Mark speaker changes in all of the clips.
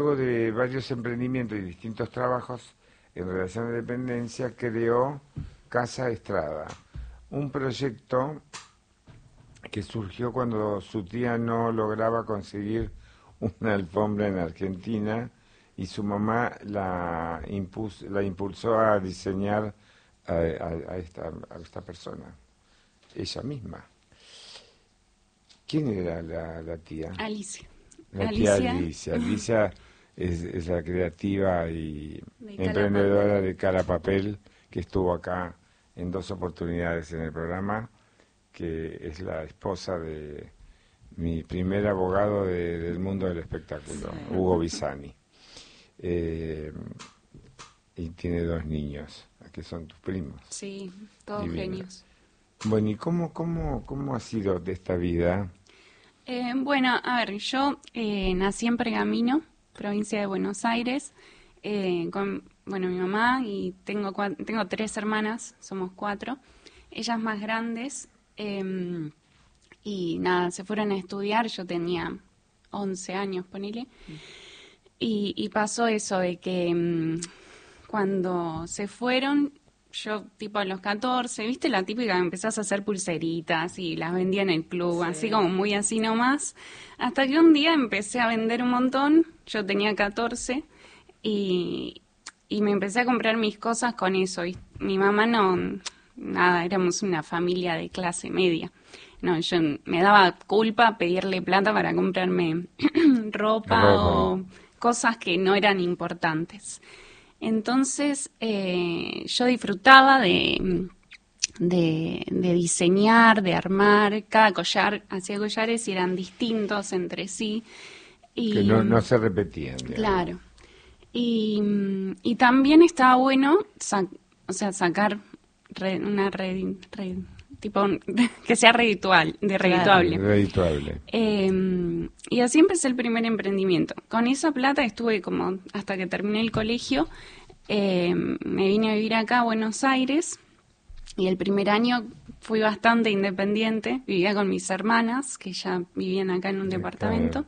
Speaker 1: Luego de varios emprendimientos y distintos trabajos en relación a dependencia, creó Casa Estrada, un proyecto que surgió cuando su tía no lograba conseguir una alfombra en Argentina y su mamá la impulsó a diseñar a esta persona, ella misma. ¿Quién era la tía?
Speaker 2: Alicia.
Speaker 1: La tía Alicia. Alicia es la creativa y emprendedora de Cara Papel, que estuvo acá en 2 oportunidades en el programa, que es la esposa de mi primer abogado del mundo del espectáculo, sí. Hugo Bisani. Y tiene 2 niños, que son tus primos.
Speaker 2: Sí, todos
Speaker 1: divinos.
Speaker 2: Genios.
Speaker 1: Bueno, ¿y cómo ha sido de esta vida?
Speaker 2: Bueno, a ver, yo nací en Pergamino, provincia de Buenos Aires, con mi mamá, y tengo 3 hermanas, somos 4, ellas más grandes, y nada, se fueron a estudiar, yo tenía 11 años, ponele, y pasó eso de que cuando se fueron, yo tipo a los 14, ¿viste la típica? Empezás a hacer pulseritas y las vendía en el club, sí. Así como muy así nomás, hasta que un día empecé a vender un montón, yo tenía 14, y me empecé a comprar mis cosas con eso, y mi mamá nada, éramos una familia de clase media. No, yo me daba culpa pedirle plata para comprarme ropa o cosas que no eran importantes. Entonces, yo disfrutaba de diseñar, de armar. Cada collar, hacía collares y eran distintos entre sí. Y,
Speaker 1: que no se repetían. Digamos.
Speaker 2: Claro. Y también estaba bueno sacar una tipo que sea redituable.
Speaker 1: Claro, redituable.
Speaker 2: Y así empecé el primer emprendimiento. Con esa plata estuve como hasta que terminé el colegio. Me vine a vivir acá a Buenos Aires y el primer año fui bastante independiente. Vivía con mis hermanas que ya vivían acá en un departamento.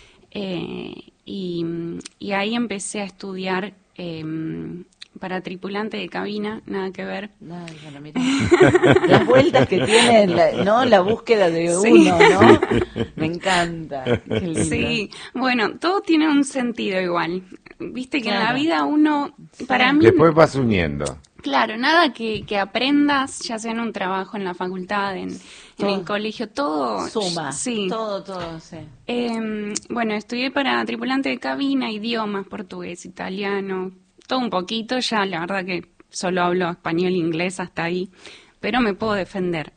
Speaker 2: Y ahí empecé a estudiar para tripulante de cabina, nada que ver.
Speaker 3: Ay, bueno, mira. Las vueltas que tiene, la búsqueda de
Speaker 2: sí.
Speaker 3: uno, ¿no? Me encanta. Qué lindo.
Speaker 2: Sí, bueno, todo tiene un sentido igual. Viste que
Speaker 3: claro.
Speaker 2: En la vida uno, para mí...
Speaker 1: Después vas uniendo.
Speaker 2: Claro, nada que aprendas, ya sea en un trabajo, en la facultad, en el colegio, todo...
Speaker 3: Suma,
Speaker 2: sí.
Speaker 3: Todo, sí.
Speaker 2: Bueno, estudié para tripulante de cabina, idiomas, portugués, italiano, todo un poquito, ya la verdad que solo hablo español e inglés hasta ahí, pero me puedo defender.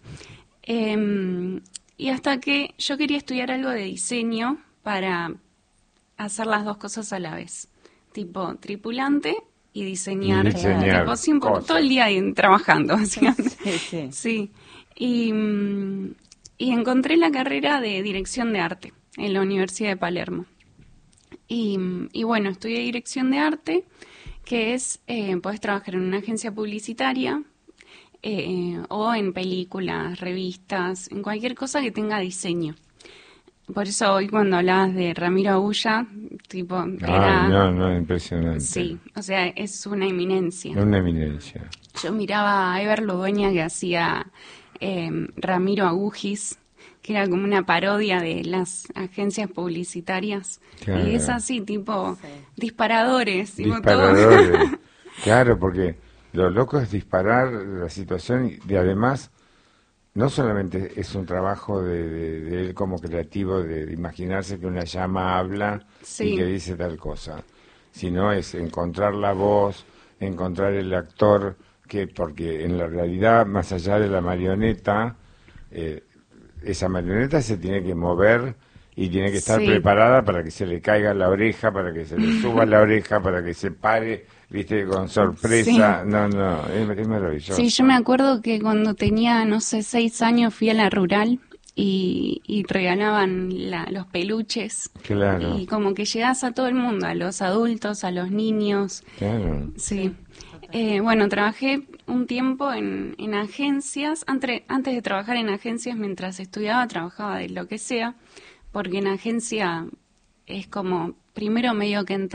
Speaker 2: Y hasta que yo quería estudiar algo de diseño para hacer las 2 cosas a la vez, tipo tripulante y diseñar tipo, sí, todo el día trabajando. Sí. Y encontré la carrera de dirección de arte en la Universidad de Palermo. Y bueno, estudié dirección de arte, que es, podés trabajar en una agencia publicitaria o en películas, revistas, en cualquier cosa que tenga diseño. Por eso hoy cuando hablabas de Ramiro Agulla, tipo, era...
Speaker 1: No, impresionante.
Speaker 2: Sí, o sea, es una eminencia.
Speaker 1: Una eminencia.
Speaker 2: Yo miraba a Ever Ludueña que hacía Ramiro Agujis, que era como una parodia de las agencias publicitarias. Claro. Y es así, tipo, disparadores.
Speaker 1: Disparadores. Tipo, todo. Claro, porque lo loco es disparar la situación y además... No solamente es un trabajo de él como creativo, de imaginarse que una llama habla y que dice tal cosa, sino es encontrar la voz, encontrar el actor, porque en la realidad, más allá de la marioneta, esa marioneta se tiene que mover y tiene que estar preparada para que se le caiga la oreja, para que se le suba la oreja, para que se pare, viste, con sorpresa. Sí. No, es maravilloso.
Speaker 2: Sí, yo me acuerdo que cuando tenía, no sé, 6 años fui a la rural y regalaban los peluches.
Speaker 1: Claro.
Speaker 2: Y como que llegás a todo el mundo, a los adultos, a los niños.
Speaker 1: Claro.
Speaker 2: Sí. Bueno, trabajé un tiempo en agencias. Antes de trabajar en agencias, mientras estudiaba, trabajaba de lo que sea. Porque en agencia es como, primero medio que